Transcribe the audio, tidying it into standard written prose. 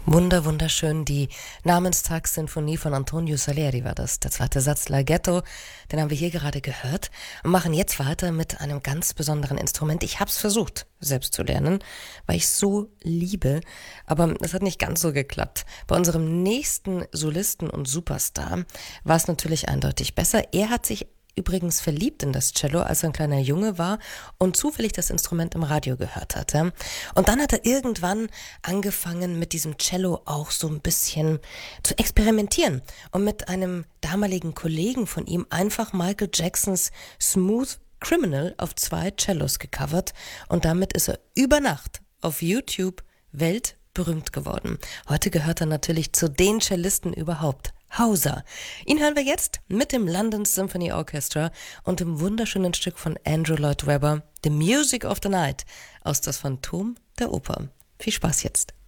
Wunderschön. Die Namenstagssinfonie von Antonio Salieri war das. Der zweite Satz, Larghetto, den haben wir hier gerade gehört und machen jetzt weiter mit einem ganz besonderen Instrument. Ich habe es versucht, selbst zu lernen, weil ich es so liebe, aber es hat nicht ganz so geklappt. Bei unserem nächsten Solisten und Superstar war es natürlich eindeutig besser. Er hat sich übrigens verliebt in das Cello, als er ein kleiner Junge war und zufällig das Instrument im Radio gehört hatte. Und dann hat er irgendwann angefangen, mit diesem Cello auch so ein bisschen zu experimentieren und mit einem damaligen Kollegen von ihm einfach Michael Jacksons Smooth Criminal auf 2 Cellos gecovert und damit ist er über Nacht auf YouTube weltberühmt geworden. Heute gehört er natürlich zu den Cellisten überhaupt. Hauser. Ihn hören wir jetzt mit dem London Symphony Orchestra und dem wunderschönen Stück von Andrew Lloyd Webber, The Music of the Night, aus Das Phantom der Oper. Viel Spaß jetzt.